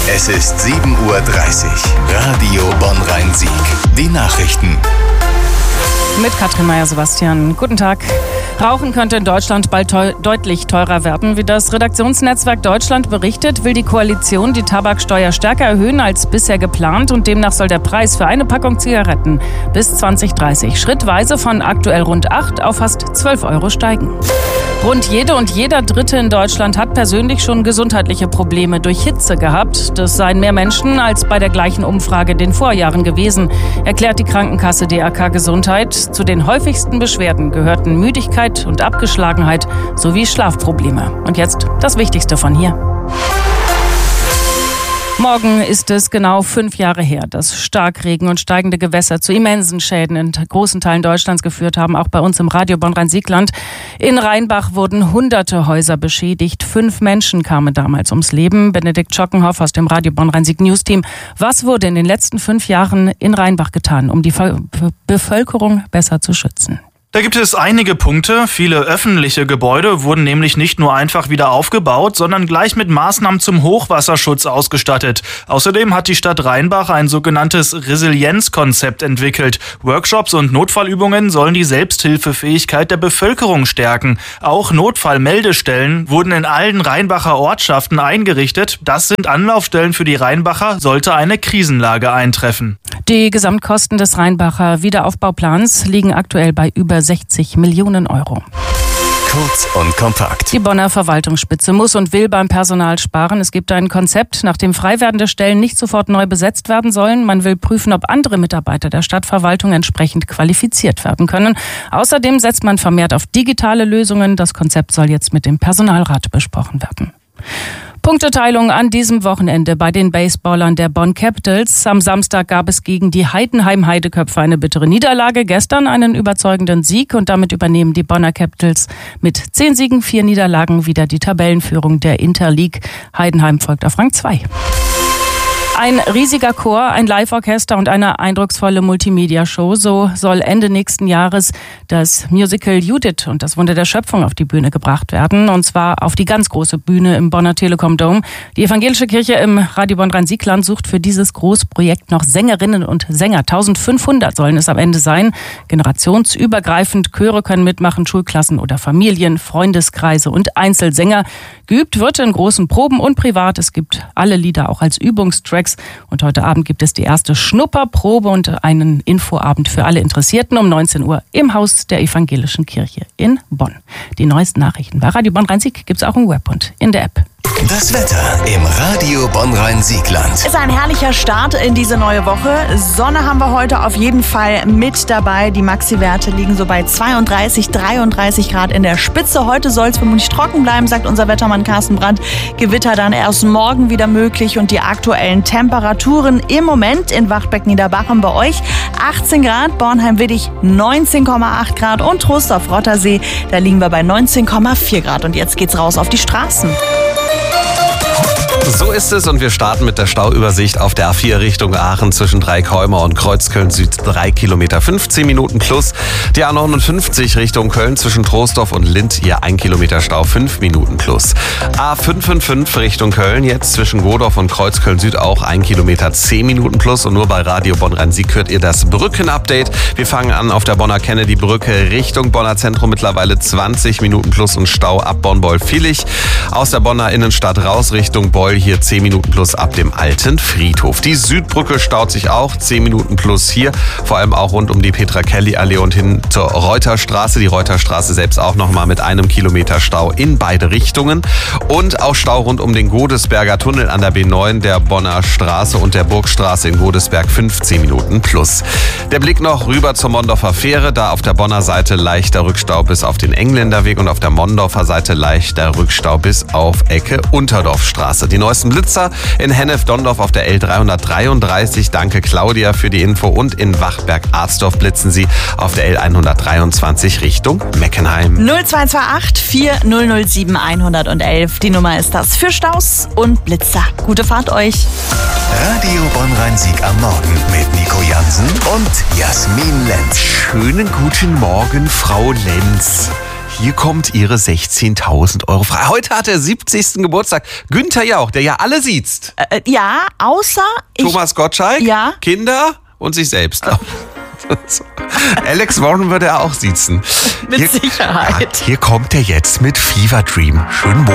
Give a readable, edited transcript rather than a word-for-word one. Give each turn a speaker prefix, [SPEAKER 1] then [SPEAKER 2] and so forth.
[SPEAKER 1] Es ist 7:30 Uhr. Radio Bonn-Rhein-Sieg. Die Nachrichten.
[SPEAKER 2] Mit Katrin Meyer-Sebastian. Guten Tag. Rauchen könnte in Deutschland bald deutlich teurer werden. Wie das Redaktionsnetzwerk Deutschland berichtet, will die Koalition die Tabaksteuer stärker erhöhen als bisher geplant und demnach soll der Preis für eine Packung Zigaretten bis 2030 schrittweise von aktuell rund 8 auf fast 12 Euro steigen. Rund jede und jeder Dritte in Deutschland hat persönlich schon gesundheitliche Probleme durch Hitze gehabt. Das seien mehr Menschen als bei der gleichen Umfrage in den Vorjahren gewesen, erklärt die Krankenkasse DRK Gesundheit. Zu den häufigsten Beschwerden gehörten Müdigkeit und Abgeschlagenheit sowie Schlafprobleme. Und jetzt das Wichtigste von hier. Morgen ist es genau 5 Jahre her, dass Starkregen und steigende Gewässer zu immensen Schäden in großen Teilen Deutschlands geführt haben, auch bei uns im Radio Bonn-Rhein-Sieg-Land. In Rheinbach wurden hunderte Häuser beschädigt. 5 Menschen kamen damals ums Leben. Benedikt Schockenhoff aus dem Radio Bonn-Rhein-Sieg News-Team. Was wurde in den letzten 5 Jahren in Rheinbach getan, um die Bevölkerung besser zu schützen?
[SPEAKER 3] Da gibt es einige Punkte. Viele öffentliche Gebäude wurden nämlich nicht nur einfach wieder aufgebaut, sondern gleich mit Maßnahmen zum Hochwasserschutz ausgestattet. Außerdem hat die Stadt Rheinbach ein sogenanntes Resilienzkonzept entwickelt. Workshops und Notfallübungen sollen die Selbsthilfefähigkeit der Bevölkerung stärken. Auch Notfallmeldestellen wurden in allen Rheinbacher Ortschaften eingerichtet. Das sind Anlaufstellen für die Rheinbacher, sollte eine Krisenlage eintreffen.
[SPEAKER 2] Die Gesamtkosten des Rheinbacher Wiederaufbauplans liegen aktuell bei über 60 Millionen Euro.
[SPEAKER 1] Kurz und kompakt.
[SPEAKER 2] Die Bonner Verwaltungsspitze muss und will beim Personal sparen. Es gibt ein Konzept, nach dem frei werdende Stellen nicht sofort neu besetzt werden sollen. Man will prüfen, ob andere Mitarbeiter der Stadtverwaltung entsprechend qualifiziert werden können. Außerdem setzt man vermehrt auf digitale Lösungen. Das Konzept soll jetzt mit dem Personalrat besprochen werden. Punkteteilung an diesem Wochenende bei den Baseballern der Bonn Capitals. Am Samstag gab es gegen die Heidenheim Heideköpfe eine bittere Niederlage, gestern einen überzeugenden Sieg und damit übernehmen die Bonner Capitals mit 10 Siegen, 4 Niederlagen wieder die Tabellenführung der Interleague. Heidenheim folgt auf Rang 2. Ein riesiger Chor, ein Live-Orchester und eine eindrucksvolle Multimedia-Show. So soll Ende nächsten Jahres das Musical Judith und das Wunder der Schöpfung auf die Bühne gebracht werden. Und zwar auf die ganz große Bühne im Bonner Telekom Dome. Die evangelische Kirche im Radio Bonn-Rhein-Sieg-Land sucht für dieses Großprojekt noch Sängerinnen und Sänger. 1500 sollen es am Ende sein. Generationsübergreifend. Chöre können mitmachen, Schulklassen oder Familien, Freundeskreise und Einzelsänger. Geübt wird in großen Proben und privat. Es gibt alle Lieder auch als Übungstracks. Und heute Abend gibt es die erste Schnupperprobe und einen Infoabend für alle Interessierten um 19 Uhr im Haus der Evangelischen Kirche in Bonn. Die neuesten Nachrichten bei Radio Bonn-Rhein-Sieg gibt es auch im Web und in der App.
[SPEAKER 1] Das Wetter im Radio Bonn-Rhein-Sieg-Land.
[SPEAKER 4] Ist ein herrlicher Start in diese neue Woche. Sonne haben wir heute auf jeden Fall mit dabei. Die Maxi-Werte liegen so bei 32, 33 Grad in der Spitze. Heute soll es vermutlich trocken bleiben, sagt unser Wettermann Carsten Brandt. Gewitter dann erst morgen wieder möglich und die aktuellen Temperaturen im Moment in Wachtbeck-Niederbachem bei euch 18 Grad, Bornheim-Widdig 19,8 Grad und Trostorf-Rottersee, da liegen wir bei 19,4 Grad. Und jetzt geht's raus auf die Straßen.
[SPEAKER 5] So ist es und wir starten mit der Stauübersicht auf der A4 Richtung Aachen zwischen Dreikäumer und Kreuzköln Süd 3 Kilometer 15 Minuten plus. Die A59 Richtung Köln zwischen Troisdorf und Lindt hier 1 Kilometer Stau 5 Minuten plus. A555 Richtung Köln jetzt zwischen Godorf und Kreuzköln Süd auch 1 Kilometer 10 Minuten plus und nur bei Radio Bonn-Rhein-Sieg hört ihr das Brückenupdate. Wir fangen an auf der Bonner Kennedy-Brücke Richtung Bonner Zentrum mittlerweile 20 Minuten plus und Stau ab Bonn-Beul-Villich. Aus der Bonner Innenstadt raus Richtung Beul hier 10 Minuten plus ab dem alten Friedhof. Die Südbrücke staut sich auch 10 Minuten plus hier, vor allem auch rund um die Petra-Kelly-Allee und hin zur Reuterstraße. Die Reuterstraße selbst auch nochmal mit 1 Kilometer Stau in beide Richtungen und auch Stau rund um den Godesberger Tunnel an der B9, der Bonner Straße und der Burgstraße in Godesberg 15 Minuten plus. Der Blick noch rüber zur Mondorfer Fähre, da auf der Bonner Seite leichter Rückstau bis auf den Engländerweg und auf der Mondorfer Seite leichter Rückstau bis auf Ecke Unterdorfstraße. Die neuesten Blitzer in Hennef-Dondorf auf der L333. Danke Claudia für die Info. Und in Wachberg-Arzdorf blitzen sie auf der L123 Richtung Meckenheim.
[SPEAKER 4] 0228 4007 111. Die Nummer ist das für Staus und Blitzer. Gute Fahrt euch.
[SPEAKER 1] Radio Bonn-Rhein-Sieg am Morgen mit Nico Jansen und Jasmin Lenz.
[SPEAKER 5] Schönen guten Morgen, Frau Lenz. hier kommt Ihre 16.000 Euro frei. Heute hat er 70. Geburtstag. Günther Jauch, der ja alle sieht.
[SPEAKER 4] Ja, außer
[SPEAKER 5] Thomas Gottschalk,
[SPEAKER 4] Ja.
[SPEAKER 5] Kinder und sich selbst. Alex Warren würde er auch siezen.
[SPEAKER 4] Mit Sicherheit.
[SPEAKER 5] Ja, hier kommt er jetzt mit Fever Dream. Schönen Morgen.